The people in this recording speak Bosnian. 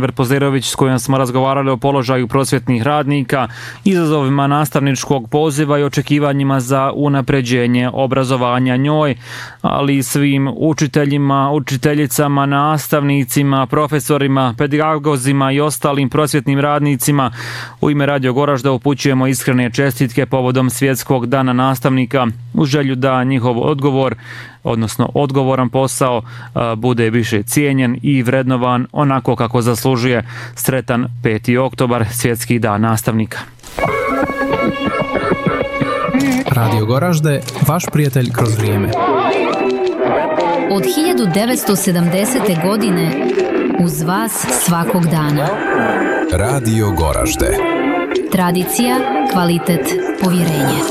Enver Pozirović s kojom smo razgovarali o položaju prosvjetnih radnika, izazovima nastavničkog poziva i očekivanjima za unapređenje obrazovanja njoj, ali i svim učiteljima, učiteljicama, nastavnicima, profesorima, pedagogozima i ostalim prosvjetnim radnicima. U ime Radio Goražda upućujemo iskrene čestitke povodom Svjetskog dana nastavnika u želju da njihov odgovor, odnosno odgovoran posao, bude više cijenjen i vrednovan onako kako zaslužuje. Sretan 5. oktobar, Svjetski dan nastavnika. Radio Goražde, vaš prijatelj kroz vrijeme. Od 1970. godine uz vas svakog dana. Radio Goražde. Tradicija, kvalitet, povjerenje.